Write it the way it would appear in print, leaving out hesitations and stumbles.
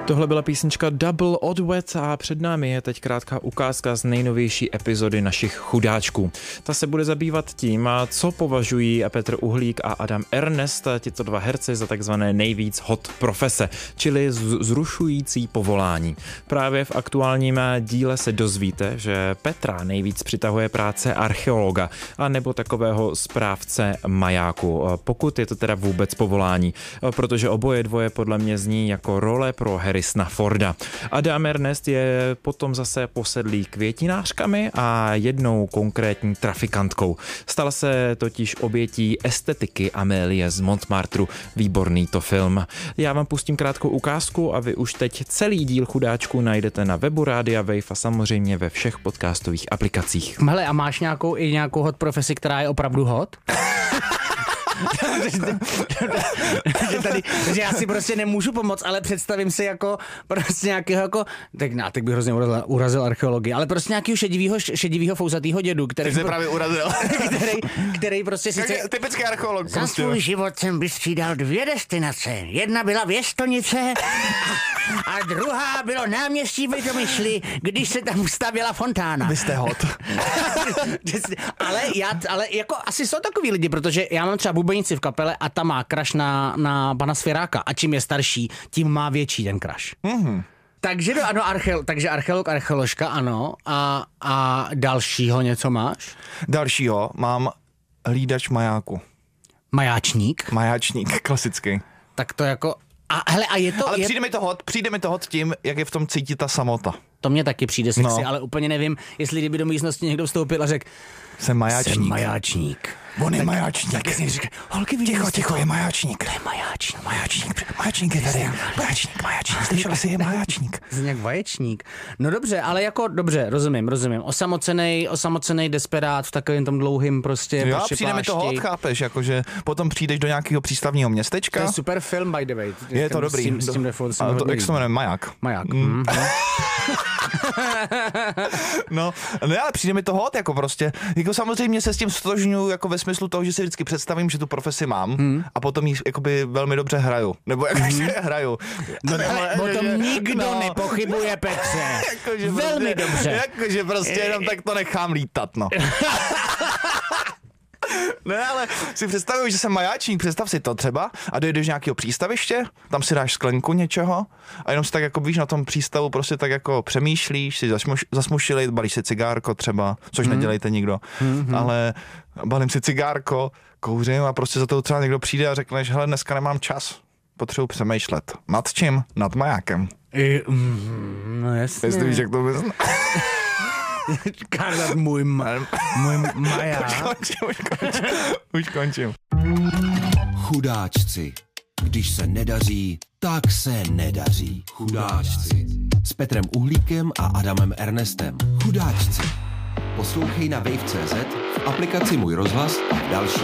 Tohle byla písnička Double Odwet a před námi je teď krátká ukázka z nejnovější epizody našich chudáčků. Ta se bude zabývat tím, co považují Petr Uhlík a Adam Ernest, tito dva herci, za takzvané nejvíc hot profese, čili zrušující povolání. Právě v aktuálním díle se dozvíte, že Petra nejvíc přitahuje práce archeologa a nebo takového správce majáku, pokud je to teda vůbec povolání, protože oboje dvoje podle mě zní jako role pro Harrisona Forda. Adam Ernest je potom zase posedlý květinářkami a jednou konkrétní trafikantkou. Stal se totiž obětí estetiky Amélie z Montmartru. Výborný to film. Já vám pustím krátkou ukázku a vy už teď celý díl chudáčku najdete na webu Rádia Wave a samozřejmě ve všech podcastových aplikacích. Hele, a máš nějakou hot profesi, která je opravdu hot? že já si prostě nemůžu pomoct, ale představím si jako prostě nějakého jako, tak bych hrozně urazil archeologii, ale prostě nějakého šedivýho fousatýho dědu, který se právě urazil. který prostě sice... Typický archeolog. Za svůj život jsem vystřídal 2 destinace. Jedna byla Věstonice a druhá bylo náměstí Vytomyšli, když se tam stavěla fontána. Vy jste hot. ale jako asi jsou takový lidi, protože já mám třeba bubenici v kapele a ta má crush na pana Svěráka a čím je starší, tím má větší ten crush. Mm-hmm. Takže ano, takže archeolog, archeoložka, ano. A dalšího něco máš? Dalšího mám hlídač majáku. Majáčník, klasický. Tak to jako... A je to... Ale přijde mi to hot tím, jak je v tom cítit ta samota. To mně taky přijde sexy, ale úplně nevím, jestli kdyby do místnosti někdo vstoupil a řekl Jsem majáčník. On je majáčník. Tak si říká, holky, ticho, je majáčník. To je Majáčník je tady. Majáčník. Slyšeli jsi, je majáčník. Zní jak vaječník. No dobře, ale jako dobře, rozumím. Osamocenej desperát v takovém tom dlouhým prostě. Jo, přijde mi to hot, chápeš, jakože potom přijdeš do nějakého přístavního městečka. To je super film, by the way. Je to dobrý. Jak se to jmenuje? Maják. No, ale přijde mi to hot, jako prostě, jako samozřejmě se s tím stotožňuji, jako ve smyslu toho, že si vždycky představím, že tu profesi mám a potom ji jakoby velmi dobře hraju. Nebo jakože hraju. O tom nikdo nepochybuje, Petře. Velmi dobře. Jakože prostě jenom tak to nechám lítat, no. Ne, ale si představuji, že jsem majáčník, představ si to třeba a dojdeš nějakého přístaviště, tam si dáš sklenku něčeho a jenom si tak jako víš na tom přístavu prostě tak jako přemýšlíš, si zasmušili, balíš si cigárko třeba, což nedělejte nikdo, ale balím si cigárko, kouřím a prostě za to třeba někdo přijde a řekneš, hele, dneska nemám čas, potřebuji přemýšlet. Nad čím? Nad majákem. No jasně. Jestli víš, jak to vyzná. Karla, můj maják. Už končím. Chudáčci. Když se nedaří, tak se nedaří. Chudáčci. S Petrem Uhlíkem a Adamem Ernestem. Chudáčci. Poslouchej na wave.cz, v aplikaci Můj rozhlas a v další